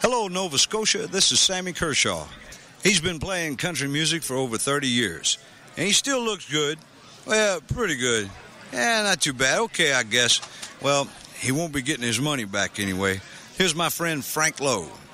Hello, Nova Scotia. This is Sammy Kershaw. He's been playing country music for over 30 years, and he still looks good. Well, pretty good. Yeah, not too bad. Okay, I guess. Well, he won't be getting his money back anyway. Here's my friend Frank Lowe.